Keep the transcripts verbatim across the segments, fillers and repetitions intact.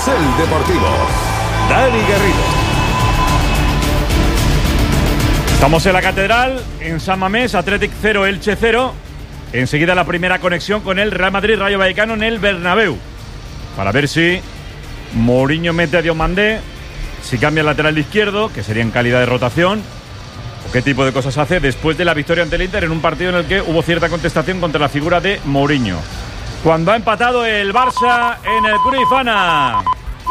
Carrusel Deportivo. Dani Garrido. Estamos en la Catedral, en San Mamés, Athletic cero, Elche cero. Enseguida la primera conexión con el Real Madrid, Rayo Vallecano en el Bernabéu. Para ver si Mourinho mete a Diomandé, si cambia el lateral izquierdo, que sería en calidad de rotación, o qué tipo de cosas hace después de la victoria ante el Inter en un partido en el que hubo cierta contestación contra la figura de Mourinho. Cuando ha empatado el Barça en el Cruyff Ana.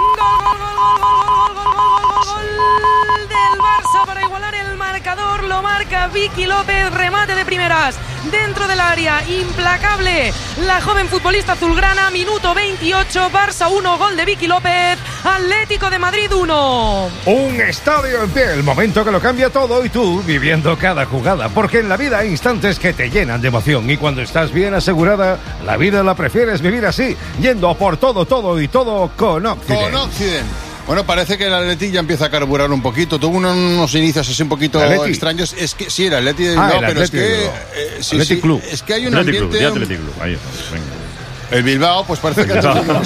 Para igualar el marcador, lo marca Vicky López, remate de primeras dentro del área, implacable la joven futbolista azulgrana. Minuto veintiocho, Barça uno, gol de Vicky López, Atlético de Madrid uno. Un estadio en pie, el momento que lo cambia todo, y tú viviendo cada jugada, porque en la vida hay instantes que te llenan de emoción, y cuando estás bien asegurada, la vida la prefieres vivir así, yendo por todo, todo y todo con Occident. Con Occident. Bueno, parece que el Atleti ya empieza a carburar un poquito. Tuvo unos, unos inicios así un poquito extraños. Es que sí, el Atleti de Bilbao, ah, pero es que eh, sí, Atleti sí, Club. Es que hay un Atleti ambiente. Club, Atleti Club. Ahí está, venga. El Bilbao, pues parece que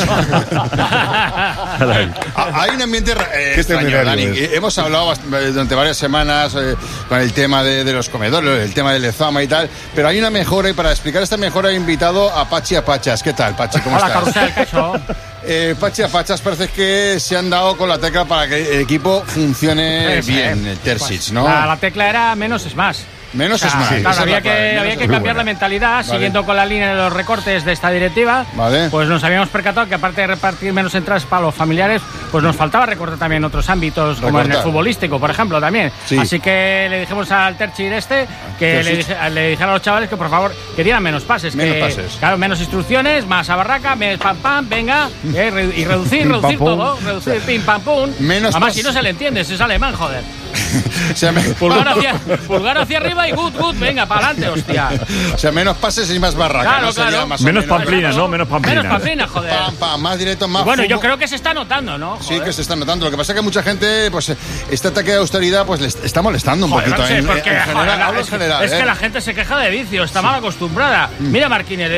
hay un ambiente eh, extraño, Dani. Hemos hablado durante varias semanas eh, con el tema de, de los comedores, el tema del Lezama y tal, pero hay una mejora, y para explicar esta mejora he invitado a Pachi Apachas. ¿Qué tal, Pachi? ¿Cómo Hola, estás? Carrusel, ¿qué eso? Eh, Pachi Apachas, parece que se han dado con la tecla para que el equipo funcione Es, bien, eh, el Terzic, ¿no? La, la tecla era menos es más. Menos O sea, es más. claro, Esa es había la que, clave, había menos que es cambiar más. la mentalidad, Vale. siguiendo con la línea de los recortes de esta directiva. Vale. Pues nos habíamos percatado que aparte de repartir menos entradas para los familiares, pues nos faltaba recortar también en otros ámbitos, como en el Recortar. futbolístico, por ejemplo, también. Sí. Así que le dijimos al Terzic este que le, dije, le dijera a los chavales que por favor que dieran menos pases. Menos que, pases. Claro, menos instrucciones, más a barraca, menos pam pam, venga, eh, re- y reducir, Pim, reducir pam, pum. todo, reducir, pim pam pum. Menos Además, pas- si no se le entiende, si es alemán, joder. O sea, me- Pulgar hacia, pulgar hacia arriba y good, good, venga, para adelante, hostia. o sea, menos pases y más barraca. Claro, ¿no? Sería claro. más o Menos menos- pamplinas, ¿no? Menos pamplinas. Menos pamplinas, joder. Pam, pam, más directo, más Bueno, yo fútbol. creo que se está notando, ¿no? Sí, Joder. que se está notando. Lo que pasa es que mucha gente, pues, este ataque de austeridad, pues, le está molestando un Joder, poquito. no sé, en, porque, en joder, general, hablo en es, que- general, es ¿eh? que la gente se queja de vicio, está mal acostumbrada. Mira, Marquínez,